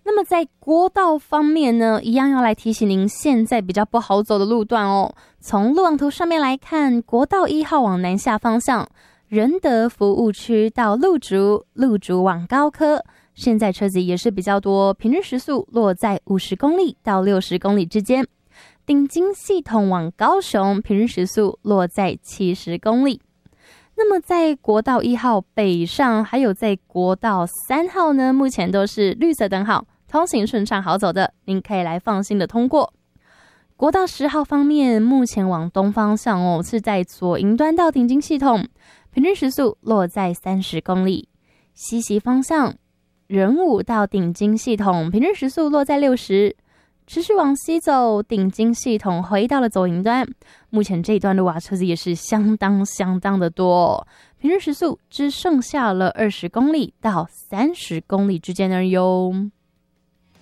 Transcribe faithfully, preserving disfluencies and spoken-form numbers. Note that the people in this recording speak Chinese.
那么在国道方面呢，一样要来提醒您现在比较不好走的路段哦。从路网图上面来看，国道一号往南下方向，仁德服务区到路竹，路竹往高科，现在车子也是比较多，平均时速落在五十公里到六十公里之间。顶金系统往高雄，平均时速落在七十公里。那么在国道一号北上，还有在国道三号呢，目前都是绿色灯号，通行顺畅好走的，您可以来放心的通过。国道十号方面，目前往东方向哦，是在左营端到顶金系统，平均时速落在三十公里。西西方向，仁武到顶金系统，平均时速落在六十。持续往西走，顶金系统回到了左营端，目前这一段路啊，车子也是相当相当的多，平均时速只剩下了二十公里到三十公里之间而已哦。